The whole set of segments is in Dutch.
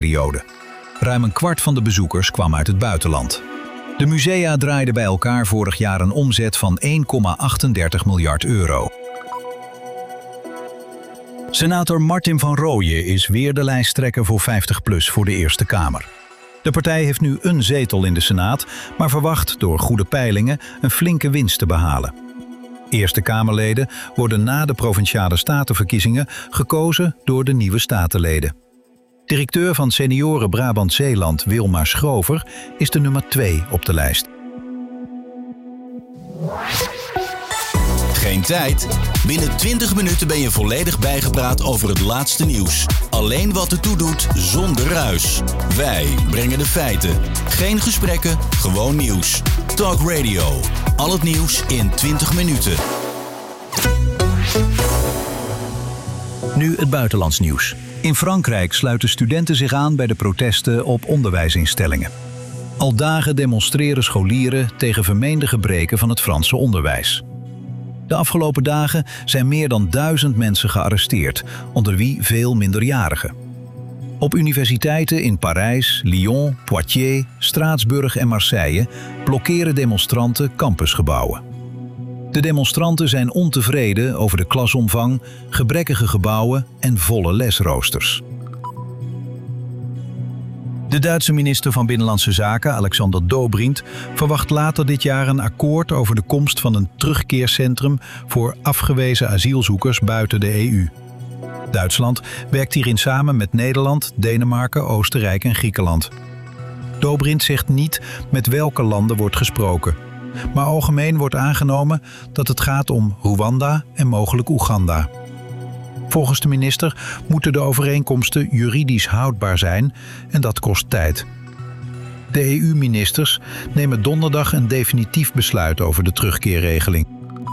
periode. Ruim een kwart van de bezoekers kwam uit het buitenland. De musea draaiden bij elkaar vorig jaar een omzet van 1,38 miljard euro. Senator Martin van Rooyen is weer de lijsttrekker voor 50PLUS voor de Eerste Kamer. De partij heeft nu een zetel in de Senaat, maar verwacht door goede peilingen een flinke winst te behalen. Eerste Kamerleden worden na de Provinciale Statenverkiezingen gekozen door de nieuwe statenleden. Directeur van Senioren Brabant-Zeeland Wilma Schrover is de nummer 2 op de lijst. Geen tijd? Binnen 20 minuten ben je volledig bijgepraat over het laatste nieuws. Alleen wat ertoe doet, zonder ruis. Wij brengen de feiten. Geen gesprekken, gewoon nieuws. Talk Radio. Al het nieuws in 20 minuten. Nu het buitenlands nieuws. In Frankrijk sluiten studenten zich aan bij de protesten op onderwijsinstellingen. Al dagen demonstreren scholieren tegen vermeende gebreken van het Franse onderwijs. De afgelopen dagen zijn meer dan 1000 mensen gearresteerd, onder wie veel minderjarigen. Op universiteiten in Parijs, Lyon, Poitiers, Straatsburg en Marseille blokkeren demonstranten campusgebouwen. De demonstranten zijn ontevreden over de klasomvang, gebrekkige gebouwen en volle lesroosters. De Duitse minister van Binnenlandse Zaken, Alexander Dobrindt, verwacht later dit jaar een akkoord over de komst van een terugkeercentrum voor afgewezen asielzoekers buiten de EU. Duitsland werkt hierin samen met Nederland, Denemarken, Oostenrijk en Griekenland. Dobrindt zegt niet met welke landen wordt gesproken, maar algemeen wordt aangenomen dat het gaat om Rwanda en mogelijk Oeganda. Volgens de minister moeten de overeenkomsten juridisch houdbaar zijn en dat kost tijd. De EU-ministers nemen donderdag een definitief besluit over de terugkeerregeling.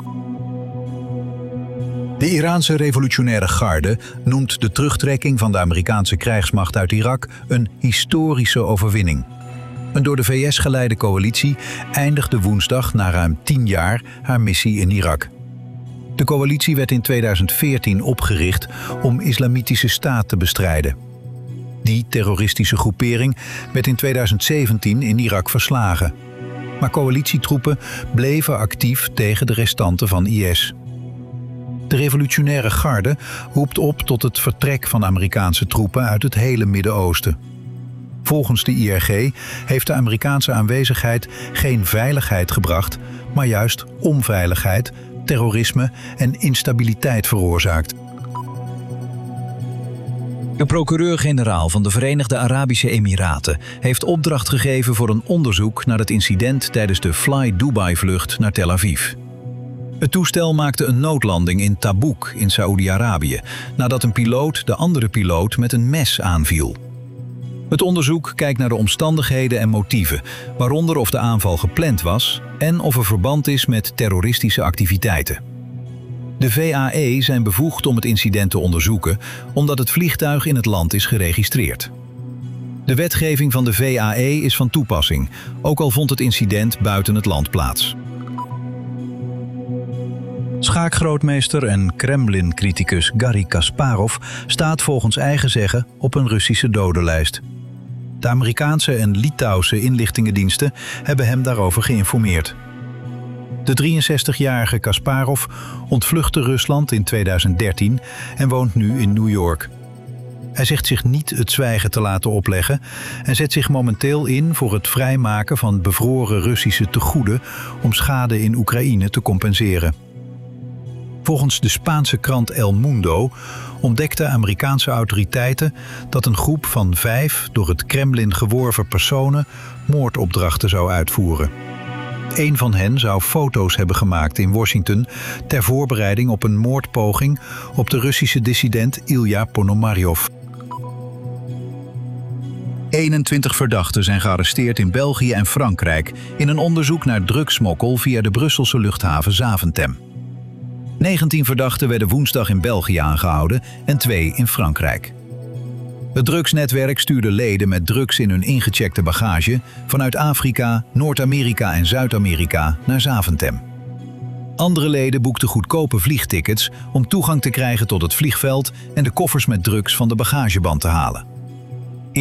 De Iraanse revolutionaire garde noemt de terugtrekking van de Amerikaanse krijgsmacht uit Irak een historische overwinning. Een door de VS geleide coalitie eindigde woensdag na ruim 10 jaar haar missie in Irak. De coalitie werd in 2014 opgericht om Islamitische Staat te bestrijden. Die terroristische groepering werd in 2017 in Irak verslagen. Maar coalitietroepen bleven actief tegen de restanten van IS. De revolutionaire garde roept op tot het vertrek van Amerikaanse troepen uit het hele Midden-Oosten. Volgens de IRG heeft de Amerikaanse aanwezigheid geen veiligheid gebracht, maar juist onveiligheid, terrorisme en instabiliteit veroorzaakt. De procureur-generaal van de Verenigde Arabische Emiraten heeft opdracht gegeven voor een onderzoek naar het incident tijdens de Fly Dubai-vlucht naar Tel Aviv. Het toestel maakte een noodlanding in Tabuk in Saoedi-Arabië, nadat een piloot de andere piloot met een mes aanviel. Het onderzoek kijkt naar de omstandigheden en motieven, waaronder of de aanval gepland was en of er verband is met terroristische activiteiten. De VAE zijn bevoegd om het incident te onderzoeken, omdat het vliegtuig in het land is geregistreerd. De wetgeving van de VAE is van toepassing, ook al vond het incident buiten het land plaats. Schaakgrootmeester en Kremlin-criticus Garry Kasparov staat volgens eigen zeggen op een Russische dodenlijst. De Amerikaanse en Litouwse inlichtingendiensten hebben hem daarover geïnformeerd. De 63-jarige Kasparov ontvluchtte Rusland in 2013 en woont nu in New York. Hij zegt zich niet het zwijgen te laten opleggen en zet zich momenteel in voor het vrijmaken van bevroren Russische tegoeden om schade in Oekraïne te compenseren. Volgens de Spaanse krant El Mundo ontdekten Amerikaanse autoriteiten dat een groep van 5 door het Kremlin geworven personen moordopdrachten zou uitvoeren. Een van hen zou foto's hebben gemaakt in Washington ter voorbereiding op een moordpoging op de Russische dissident Ilya Ponomaryov. 21 verdachten zijn gearresteerd in België en Frankrijk in een onderzoek naar drugssmokkel via de Brusselse luchthaven Zaventem. 19 verdachten werden woensdag in België aangehouden en 2 in Frankrijk. Het drugsnetwerk stuurde leden met drugs in hun ingecheckte bagage vanuit Afrika, Noord-Amerika en Zuid-Amerika naar Zaventem. Andere leden boekten goedkope vliegtickets om toegang te krijgen tot het vliegveld en de koffers met drugs van de bagageband te halen.